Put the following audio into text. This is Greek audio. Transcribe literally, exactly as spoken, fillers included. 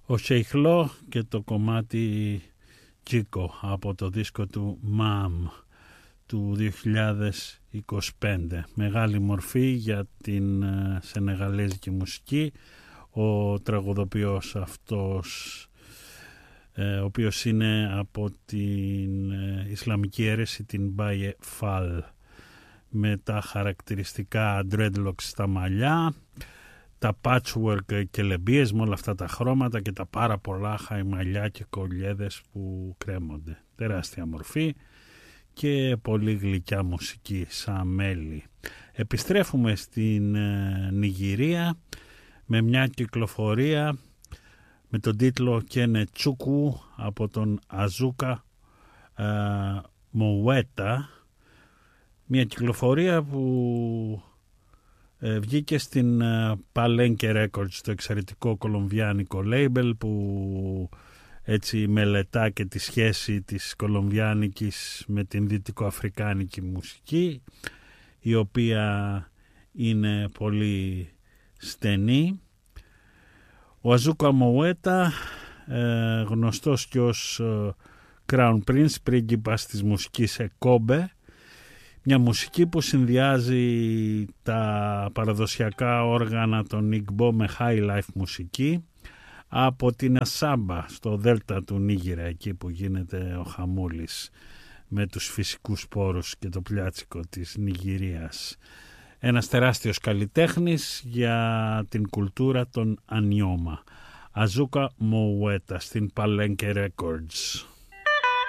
ο Σεϊχλό και το κομμάτι Τσίκο από το δίσκο του Μαμ του δύο χιλιάδες είκοσι πέντε. Μεγάλη μορφή για την σενεγαλέζικη μουσική. Ο τραγουδοποιός αυτός, ο οποίος είναι από την Ισλαμική αίρεση, την Μπάιε Φάλ, με τα χαρακτηριστικά dreadlocks στα μαλλιά, τα patchwork και λεμπίες με όλα αυτά τα χρώματα και τα πάρα πολλά χαϊμαλιά και κολλιέδες που κρέμονται. Τεράστια μορφή και πολύ γλυκιά μουσική σαν μέλη. Επιστρέφουμε στην ε, Νιγηρία με μια κυκλοφορία με τον τίτλο «Κένε Τσούκου» από τον Αζούκα ε, Μοουέτα, μια κυκλοφορία που ε, βγήκε στην ε, Palenque Records, το εξαιρετικό κολομβιάνικο label που έτσι μελετά και τη σχέση της κολομβιάνικης με την δυτικοαφρικάνικη μουσική, η οποία είναι πολύ στενή. Ο Αζούκα Μοουέτα, ε, γνωστός και ως ε, Crown Prince, πρίγκιπας της μουσικής εκόμπε, μια μουσική που συνδυάζει τα παραδοσιακά όργανα των Igbo με high life μουσική, από την Ασάμπα στο δέλτα του Νίγηρα, εκεί που γίνεται ο χαμούλης με τους φυσικούς πόρους και το πλιάτσικο της Νιγηρίας. Ένας τεράστιος καλλιτέχνης για την κουλτούρα των Ανιώμα. Αζούκα Μοουέτα στην Palenque Records.